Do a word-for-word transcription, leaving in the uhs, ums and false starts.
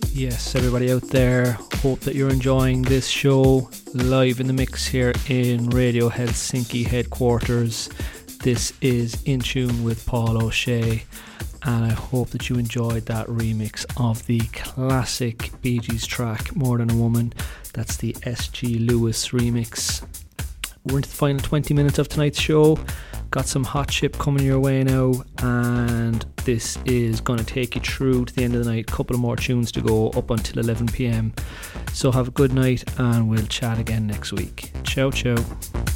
Yes, everybody out there, hope that you're enjoying this show live in the mix here in Radio Helsinki headquarters. This is In Tune with Paul O'Shea, and I hope that you enjoyed that remix of the classic Bee Gees track More Than a Woman. That's the S G Lewis remix. We're into the final twenty minutes of tonight's show. Got some hot chip coming your way now, and this is going to take you through to the end of the night. Couple of more tunes to go up until eleven p.m. So have a good night, and we'll chat again next week. Ciao, ciao.